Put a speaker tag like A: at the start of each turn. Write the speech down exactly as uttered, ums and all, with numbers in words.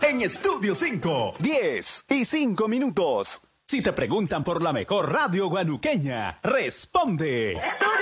A: En Estudio cinco, diez y cinco minutos. Si te preguntan por la mejor radio guanuqueña, responde.